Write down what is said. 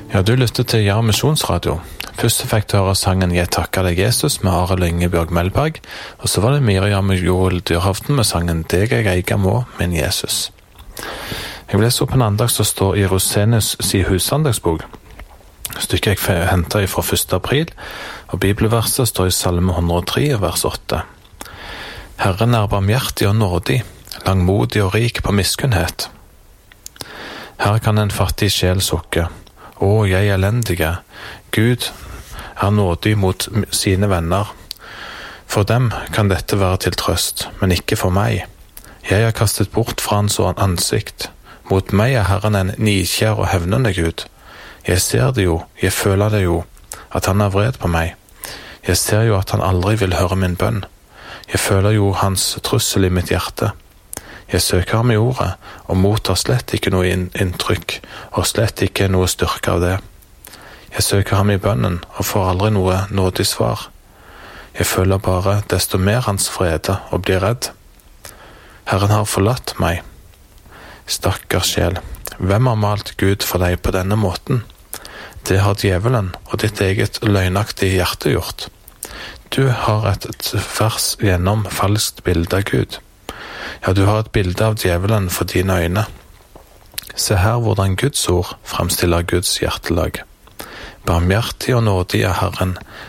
Ja, du lytter til Jar Misjonsradio. Først fikk du høre sangen «Jeg takker deg, Jesus» med Arild Ingebjørg Melberg, og så var det Miriam og Joel Dyrhavden med sangen «Deg jeg eier må, min Jesus». Jeg vil lese opp en andag som står i Rosenius si husandagsbok. Stykket jeg hentet fra 1. april, og bibelverset står i Salme 103, vers 8. Herren er barmhjertig og nådig, langmodig og rik på miskunnhet. Her kan en fattig sjel sukke. Å, jeg elendige, Gud er nådig mot sine venner. For dem kan dette være til trøst, men ikke for meg. Jeg er kastet bort fra hans ansikt. Mot meg er Herren en nidkjær og hevnende Gud. Jeg ser det jo, jeg føler det jo, at han er vred på meg. Jeg ser jo at han aldri vil høre min bønn. Jeg føler jo hans trussel i mitt hjerte. Jeg søker ham i ordet, og mottar slett ikke noe inntrykk, og slett ikke noe styrke av det. Jeg søker ham i bønnen, og får aldri noe nådig svar. Jeg føler bare desto mer hans frede, og blir redd. Herren har forlatt meg. Stakkars sjel, hvem har malt Gud for deg på denne måten? Det har djevelen og ditt eget løgnaktige hjerte gjort. Du har et tvers gjennom falskt bilde av Gud. Ja, du har et bilde av djevelen for dine øyne. Se her hvordan Guds ord fremstiller Guds hjertelag. Barmhjertig og nådig er Herren,